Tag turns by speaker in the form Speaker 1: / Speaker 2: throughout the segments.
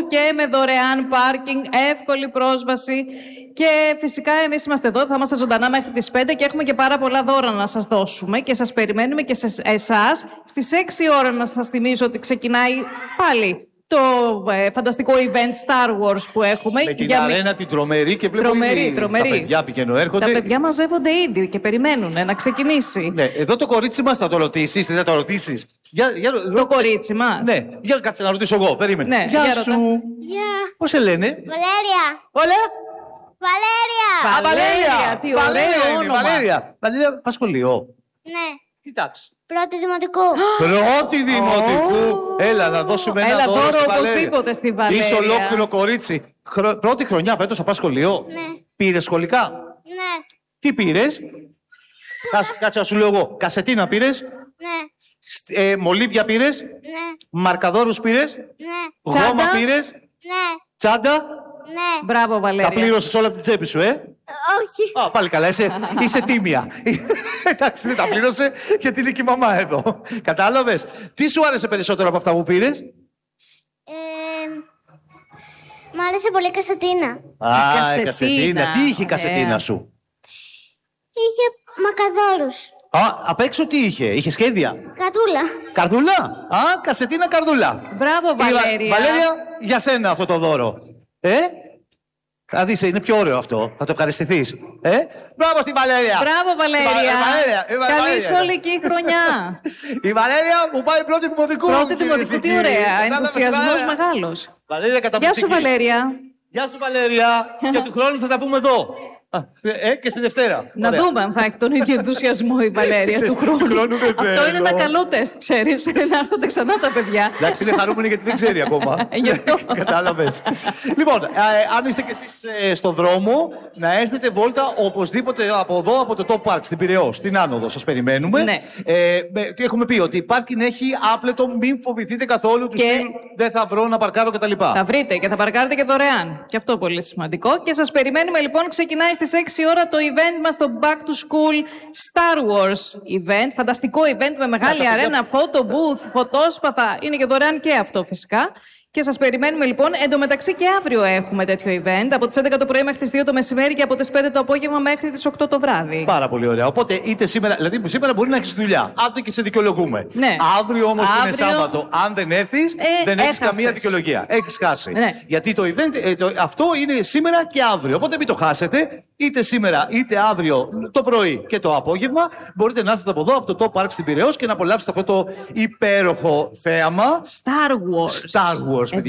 Speaker 1: και με δωρεάν πάρκινγκ, εύκολη πρόσβαση. Και φυσικά εμείς είμαστε εδώ, θα είμαστε ζωντανά μέχρι τις 5 και έχουμε και πάρα πολλά δώρα να σας δώσουμε και σας περιμένουμε και σε εσάς. Στις 6 ώρα να σας θυμίζω ότι ξεκινάει πάλι το φανταστικό event Star Wars που έχουμε.
Speaker 2: Με την αρένα την τρομερή και βλέπω
Speaker 1: τρομερή.
Speaker 2: Τα παιδιά πηγαίνουν, έρχονται.
Speaker 1: Τα παιδιά μαζεύονται ήδη και περιμένουν να ξεκινήσει.
Speaker 2: Ναι, εδώ το κορίτσι μας θα το ρωτήσεις, δεν θα το ρωτήσεις.
Speaker 1: Το κορίτσι μας.
Speaker 2: Ναι, για κάτσε να ρωτήσω εγώ, περίμενε.
Speaker 1: Ναι,
Speaker 2: Γεια σου. Πώς σε λένε?
Speaker 3: Βαλέρια.
Speaker 2: Όλα.
Speaker 3: Βαλέρια.
Speaker 1: Βαλέρια, τι ωραίο όνομα.
Speaker 2: Βαλέρια, πας σχολείο.
Speaker 3: Ναι.
Speaker 2: Τι τάξη?
Speaker 3: Πρώτη δημοτικού.
Speaker 2: Πρώτη δημοτικού. Έλα, να δώσουμε ένα δώρο στη Βαλέρια.
Speaker 1: Οπωσδήποτε στη Βαλέρια.
Speaker 2: Είσαι ολόκληρο κορίτσι. Πρώτη χρονιά φέτος θα πας σχολείο.
Speaker 3: Ναι.
Speaker 2: Πήρες σχολικά?
Speaker 3: Ναι.
Speaker 2: Τι πήρες? Κάτσε να σου λέω εγώ. Κασετίνα πήρες?
Speaker 3: Ναι.
Speaker 2: Μολύβια πήρες?
Speaker 3: Ναι.
Speaker 2: Μαρκαδόρους πήρες?
Speaker 3: Ναι.
Speaker 2: Γόμα
Speaker 1: Τσάντα?
Speaker 2: πήρες?
Speaker 3: Ναι.
Speaker 2: Τσάντα?
Speaker 3: Ναι.
Speaker 1: Μπράβο, Βαλέρια.
Speaker 2: Τα πλήρωσες όλα από την τσέπη σου,
Speaker 3: Όχι.
Speaker 2: Α, πάλι καλά, είσαι τίμια. Εντάξει, δεν τα πλήρωσε γιατί είναι και η μαμά εδώ. Κατάλαβες? Τι σου άρεσε περισσότερο από αυτά που πήρες?
Speaker 3: Μ' άρεσε πολύ η κασετίνα.
Speaker 2: Η κασετίνα. Τι είχε η κασετίνα σου?
Speaker 3: Είχε μακαδόρους.
Speaker 2: Απ' έξω τι είχε? Είχε σχέδια?
Speaker 3: Καρδούλα.
Speaker 2: Καρδούλα. Κασετίνα καρδούλα.
Speaker 1: Μπράβο, Βαλέρια.
Speaker 2: Βαλέρια, για σένα αυτό το δώρο. Θα δεις, είναι πιο ωραίο αυτό. Θα το ευχαριστηθείς. Μπράβο στη Βαλέρια.
Speaker 1: Μπράβο, Βαλέρια. Καλή
Speaker 2: Βαλέρια.
Speaker 1: σχολική χρονιά.
Speaker 2: Η Βαλέρια μου πάει πρώτη δημοτικού.
Speaker 1: Πρώτη δημοτικού, τι ωραία. Ενθουσιασμός μεγάλος.
Speaker 2: Βαλέρια, καταπληκτική.
Speaker 1: Γεια σου, Βαλέρια.
Speaker 2: Γεια σου, Βαλέρια. Και του χρόνου θα τα πούμε εδώ. Και στη Δευτέρα.
Speaker 1: Να δούμε αν θα έχει τον ίδιο ενθουσιασμό η Βαλέρια του χρόνου. Αυτό είναι ένα καλό τεστ, ξέρεις. Να έρχονται ξανά τα παιδιά.
Speaker 2: Εντάξει, είναι χαρούμενοι γιατί δεν ξέρει ακόμα.
Speaker 1: Γι' αυτό.
Speaker 2: Κατάλαβες. Λοιπόν, αν είστε κι εσείς στον δρόμο, να έρθετε βόλτα οπωσδήποτε από εδώ, από το Top Park στην Πειραιώ, στην Άνοδο. Σας περιμένουμε.
Speaker 1: Ναι.
Speaker 2: Τι έχουμε πει, ότι η πάρκινγκ έχει άπλετο, μην φοβηθείτε καθόλου. Του στυλ δεν θα βρω να παρκάρω κτλ.
Speaker 1: Θα βρείτε και θα παρκάρετε και δωρεάν. Και αυτό πολύ σημαντικό. Και σας περιμένουμε λοιπόν, ξεκινάει στις 6 ώρα το event μας, το Back to School Star Wars event. Φανταστικό event με μεγάλη αρένα, photo booth, φωτόσπαθα. Είναι και δωρεάν και αυτό φυσικά. Και σας περιμένουμε λοιπόν. Εν τω μεταξύ και αύριο έχουμε τέτοιο event. Από τις 11 το πρωί μέχρι τις 2 το μεσημέρι και από τις 5 το απόγευμα μέχρι τις 8 το βράδυ.
Speaker 2: Πάρα πολύ ωραία. Οπότε είτε σήμερα, δηλαδή σήμερα μπορεί να έχεις δουλειά. Άντε και σε δικαιολογούμε.
Speaker 1: Ναι.
Speaker 2: Αύριο όμως που είναι Σάββατο, αν δεν έρθεις, δεν έχεις καμία δικαιολογία. Έχεις χάσει.
Speaker 1: Ναι.
Speaker 2: Γιατί το event, αυτό είναι σήμερα και αύριο. Οπότε μην το χάσετε. Είτε σήμερα είτε αύριο το πρωί και το απόγευμα μπορείτε να έρθετε από εδώ, από το Top Park στην Πειραιώ και να απολαύσετε αυτό το υπέροχο θέαμα.
Speaker 1: Star Wars.
Speaker 2: Star Wars, παιδιά.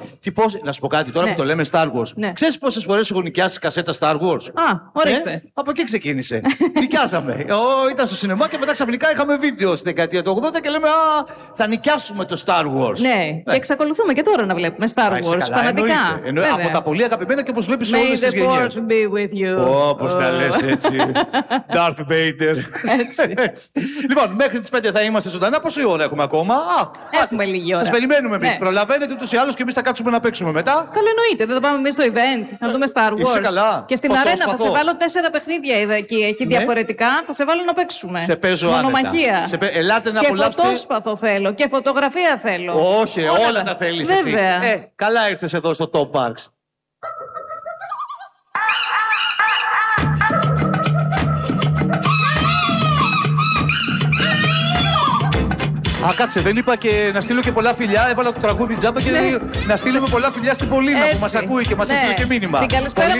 Speaker 2: Να σου πω κάτι τώρα που το λέμε Star Wars.
Speaker 1: Ναι.
Speaker 2: Ξέρεις πόσες φορές έχω νοικιάσει κασέτα Star Wars?
Speaker 1: Ορίστε.
Speaker 2: Από εκεί ξεκίνησε. Νοικιάσαμε. Ήταν στο σινεμά και μετά ξαφνικά είχαμε βίντεο στη δεκαετία του 80 και λέμε θα νοικιάσουμε το Star Wars.
Speaker 1: Ναι, και εξακολουθούμε και τώρα να βλέπουμε Star Wars. Φανατικά.
Speaker 2: Από τα πολύ αγαπημένα και όπως βλέπεις όλες τις γενιές.
Speaker 1: May the force be with you.
Speaker 2: Όπως τα λες έτσι. Darth Vader.
Speaker 1: Έτσι.
Speaker 2: Λοιπόν, μέχρι τις 5 θα είμαστε ζωντανά. Πόση ώρα έχουμε ακόμα?
Speaker 1: Έχουμε λίγη ώρα.
Speaker 2: Σας περιμένουμε εμείς.
Speaker 1: Ναι.
Speaker 2: Προλαβαίνετε ούτως ή άλλως και εμείς θα κάτσουμε να παίξουμε μετά.
Speaker 1: Καλό εννοείται. Δεν θα πάμε εμείς στο event να δούμε Star Wars.
Speaker 2: Είσαι καλά.
Speaker 1: Και στην αρένα θα σε βάλω 4 παιχνίδια εκεί. Έχει διαφορετικά. Θα σε βάλω να παίξουμε.
Speaker 2: Σε παίζω άνετα.
Speaker 1: Μονομαχία.
Speaker 2: Ελάτε να
Speaker 1: και
Speaker 2: απολαύσετε.
Speaker 1: φωτόσπαθο θέλω. Και φωτογραφία θέλω.
Speaker 2: Όχι, όλα τα θέλεις εσύ. Καλά ήρθες εδώ στο Top Parks. Κάτσε, δεν είπα και να στείλω και πολλά φιλιά. Έβαλα το τραγούδι τζάμπα και να στείλουμε πολλά φιλιά στην Πολίνα που μας ακούει και μας έστειλε και μήνυμα.
Speaker 1: Την καλησπέρα